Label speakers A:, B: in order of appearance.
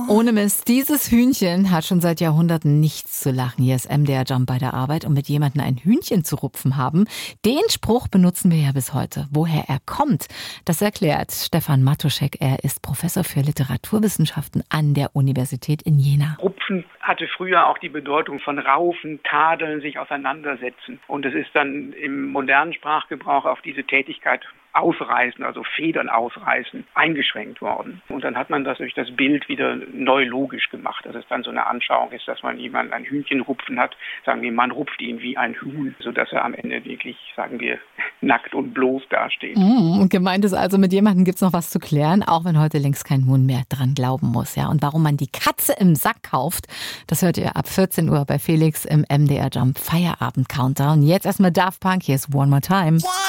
A: Ohne Mist, dieses Hühnchen hat schon seit Jahrhunderten nichts zu lachen. Hier ist MDR Jump bei der Arbeit und mit jemandem ein Hühnchen zu rupfen haben. Den Spruch benutzen wir ja bis heute. Woher er kommt, das erklärt Stefan Matuschek. Er ist Professor für Literaturwissenschaften an der Universität in Jena.
B: Rupfen hatte früher auch die Bedeutung von raufen, tadeln, sich auseinandersetzen. Und es ist dann im modernen Sprachgebrauch auf diese Tätigkeit ausreißen, also Federn ausreißen, eingeschränkt worden. Und dann hat man das durch das Bild wieder neu logisch gemacht, dass es dann so eine Anschauung ist, dass man jemanden ein Hühnchen rupfen hat, sagen wir, man rupft ihn wie ein Huhn, sodass er am Ende wirklich, sagen wir, nackt und bloß dasteht.
A: Und gemeint ist also, mit jemandem gibt's noch was zu klären, auch wenn heute längst kein Huhn mehr dran glauben muss. Ja. Und warum man die Katze im Sack kauft, das hört ihr ab 14 Uhr bei Felix im MDR Jump Feierabend Countdown. Jetzt erstmal Daft Punk, hier ist One More Time.